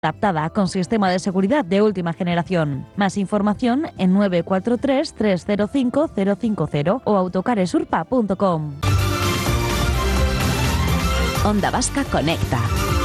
adaptada con sistema de seguridad de última generación. Más información en 943 305 050 o autocaresurpa.com. Onda Vasca Conecta.